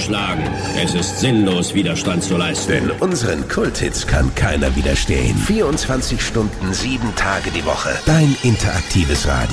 schlagen. Es ist sinnlos, Widerstand zu leisten. Denn unseren Kulthits kann keiner widerstehen. 24 Stunden, 7 Tage die Woche. Dein interaktives Radio.